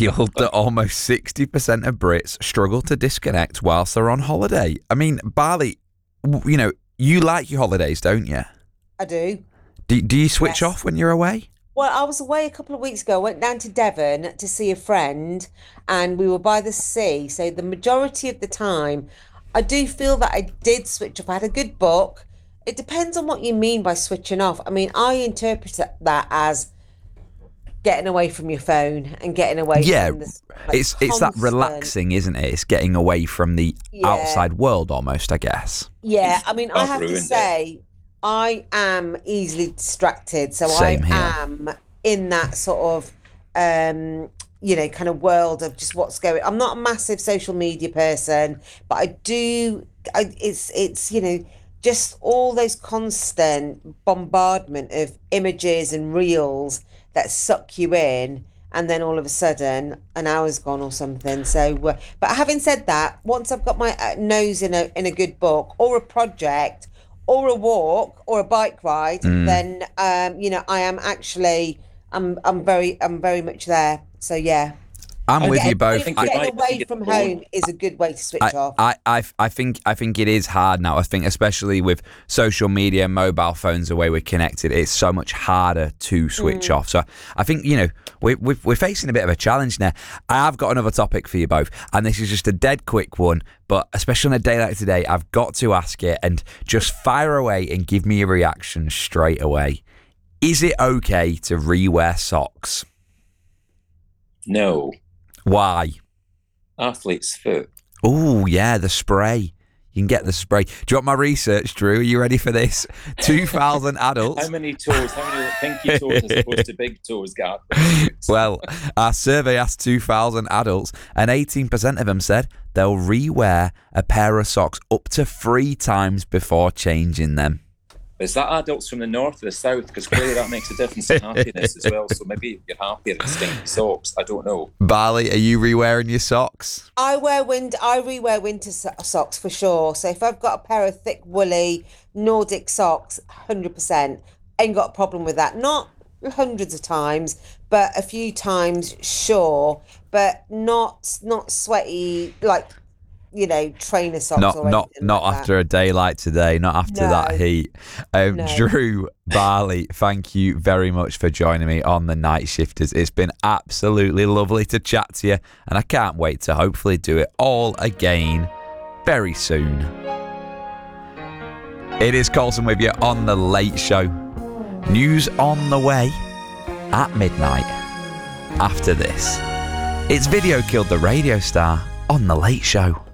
revealed that almost 60% of Brits struggle to disconnect whilst they're on holiday. I mean, Bali, you like your holidays, don't you? I do. Do you switch Yes. off when you're away? Well, I was away a couple of weeks ago. I went down to Devon to see a friend, and we were by the sea. So the majority of the time, I do feel that I did switch off. I had a good book. It depends on what you mean by switching off. I mean, I interpret that as getting away from your phone and getting away Yeah, from this it's that constant. relaxing, isn't it? It's getting away from the Yeah, outside world almost, I guess. yeah. I mean, I I've have to ruined it. say, I am easily distracted, so I Same here. am in that sort of kind of world of just what's going. I'm not a massive social media person, but I do. It's just all those constant bombardment of images and reels that suck you in, and then all of a sudden an hour's gone or something. So, but having said that, once I've got my nose in a good book or a project or a walk or a bike ride, then I am actually I'm very much there. So yeah. I'm And with you getting, both. think you're getting right. I away think it's from boring. home is a good way to switch I, off. I think it is hard now. I think especially with social media, mobile phones, the way we're connected, it's so much harder to switch off. So I think we're facing a bit of a challenge now. I have got another topic for you both, and this is just a dead quick one. But especially on a day like today, I've got to ask it, and just fire away and give me a reaction straight away. Is it okay to rewear socks? No. Why? Athlete's foot. Oh, yeah, the spray. You can get the spray. Do you want my research, Drew? Are you ready for this? 2,000 adults. How many toes? How many pinky toes as opposed to big toes, Gareth? Well, our survey asked 2,000 adults, and 18% of them said they'll rewear a pair of socks up to 3 times before changing them. Is that adults from the north or the south? Because clearly that makes a difference in happiness as well. So maybe you're happier in stinky socks. I don't know. Barley, are you rewearing your socks? I rewear winter socks for sure. So if I've got a pair of thick woolly Nordic socks, 100%, ain't got a problem with that. Not hundreds of times, but a few times, sure, but not sweaty like trainer socks Not or not anything not like after a day like today, not after that No. heat. No. Drew, Barley, thank you very much for joining me on the Night Shifters. It's been absolutely lovely to chat to you, and I can't wait to hopefully do it all again very soon. It is Colson with you on The Late Show. News on the way at midnight. After this, it's Video Killed the Radio Star on The Late Show.